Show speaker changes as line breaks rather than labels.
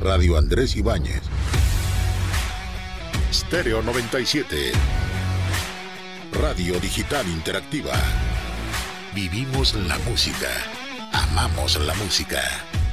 Radio Andrés Ibáñez. Stereo 97. Radio Digital Interactiva. Vivimos la música. Amamos la música.